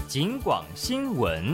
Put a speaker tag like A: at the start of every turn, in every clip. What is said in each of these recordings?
A: 警广新闻。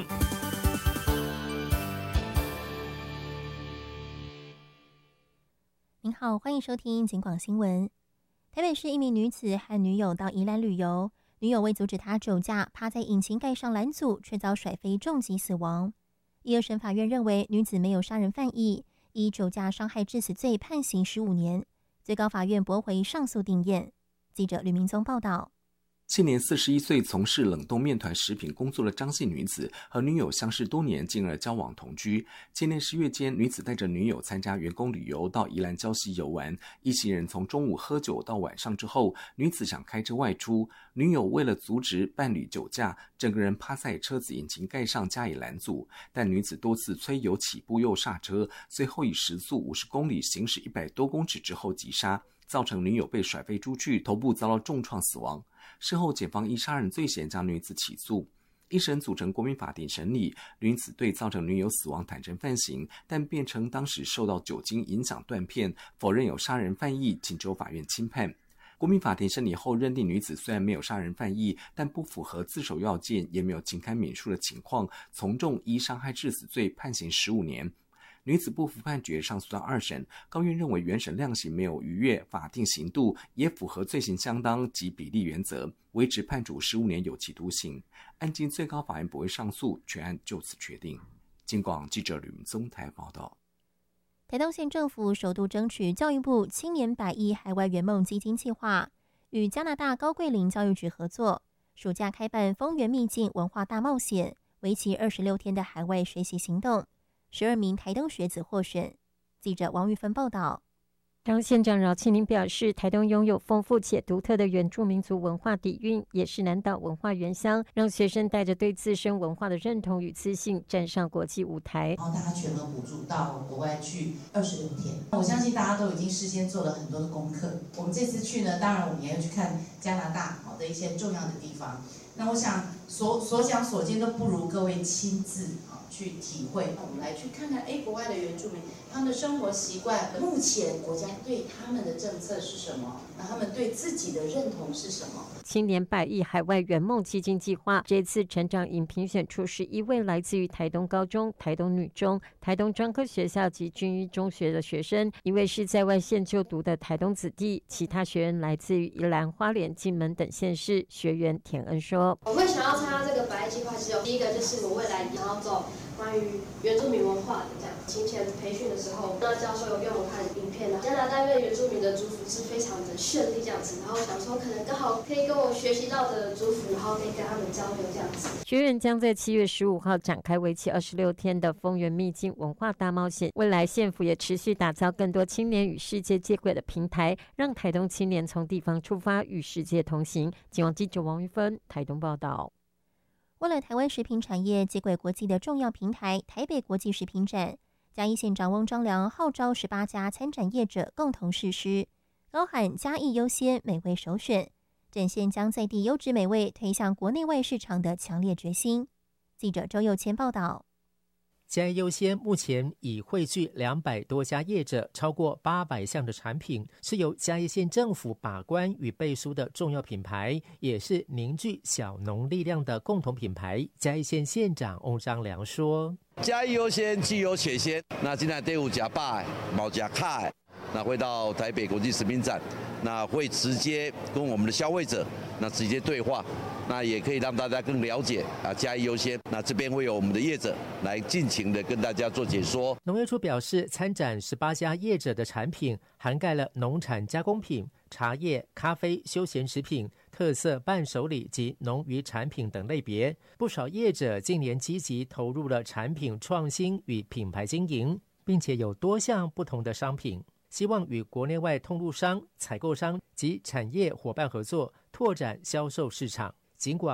B: 您好，欢迎收听警广新闻。台北市一名女子和女友到宜兰旅游，女友为阻止她酒驾，趴在引擎盖上拦阻，却遭甩飞重击死亡。一二审法院认为女子没有杀人犯意，以酒驾伤害致死罪判刑15年。最高法院驳回上诉定验。记者吕明宗报道。
C: 现年41岁，从事冷冻面团食品工作的张姓女子和女友相识多年，进而交往同居。今年10月间，女子带着女友参加员工旅游到宜兰礁溪游玩，一行人从中午喝酒到晚上之后，女子想开车外出，女友为了阻止伴侣酒驾，整个人趴在车子引擎盖上加以拦阻，但女子多次催油起步又刹车，随后以时速50公里行驶100多公尺之后急刹，造成女友被甩飞出去，头部遭到重创死亡。事后检方依杀人罪嫌将女子起诉，一审组成国民法庭审理，女子对造成女友死亡坦承犯行，但辩称当时受到酒精影响断片，否认有杀人犯意，请求法院轻判。国民法庭审理后认定女子虽然没有杀人犯意，但不符合自首要件，也没有情堪免诉的情况，从重依伤害致死罪判刑15年。女子不服判决，上诉到2审，高院认为原审量刑没有逾越法定刑度，也符合罪行相当及比例原则，维持判处15年有期徒刑。案经最高法院驳回上诉，全案就此确定。警广记者吕明宗台报道。
B: 台东县政府首度争取教育部青年100亿海外圆梦基金计划，与加拿大高桂林教育局合作，暑假开办丰原秘境文化大冒险，为期26天的海外学习行动。12名台东学子获选。记者王玉芬报道。
D: 当县长饶庆林表示，台东拥有丰富且独特的原住民族文化底蕴，也是南岛文化原乡，让学生带着对自身文化的认同与自信，站上国际舞台。
E: 然后大家全额补助到国外去26天，我相信大家都已经事先做了很多的功课。我们这次去呢，当然我们也要去看加拿大的一些重要的地方。那我想所讲所见都不如各位亲自去体会。我们来去看看，国外的原住民他们的生活习惯，目前国家对他们的政策是什么？那他们对自己的认同是什么？
D: 青年100亿海外圆梦基金计划这次成长营评选出11位来自于台东高中、台东女中、台东专科学校及军医中学的学生，1位是在外县就读的台东子弟，其他学员来自于宜兰、花莲、金门等县市。学员田恩说：“
F: 我会想要参加这个100亿计划，其实第一个就是我未来想要走关于原住民文化的这样。行前培训的时候，那教授有给我们看影片，加拿大因为原住民的族服是非常的绚丽这样子，然后想说可能刚好可以跟我学习到的族服，然后可以跟他们交流这样子。”
D: 学员将在7月15号展开为期26天的丰原秘境文化大冒险。未来县府也持续打造更多青年与世界接轨的平台，让台东青年从地方出发，与世界同行。警广记者王玉芬台东报道。
B: 为了台湾食品产业接轨国际的重要平台台北国际食品展，嘉义县长翁章良号召18家参展业者共同誓师，高喊嘉义优先，美味首选，展现将在地优质美味推向国内外市场的强烈决心。记者周佑谦报道。
G: 嘉义优先目前已汇聚200多家业者，超过800项的产品，是由嘉义县政府把关与背书的重要品牌，也是凝聚小农力量的共同品牌。嘉义县县长翁章良说：“
H: 嘉义优先，具有且先。那今天队伍加拜，毛加卡，那会到台北国际食品展，那会直接跟我们的消费者那直接对话。”那也可以让大家更了解嘉义优先。那这边会有我们的业者来尽情的跟大家做解说。
G: 农业处表示，参展18家业者的产品涵盖了农产加工品、茶叶、咖啡、休闲食品、特色伴手礼及农渔产品等类别。不少业者近年积极投入了产品创新与品牌经营，并且有多项不同的商品，希望与国内外通路商、采购商及产业伙伴合作，拓展销售市场。尽管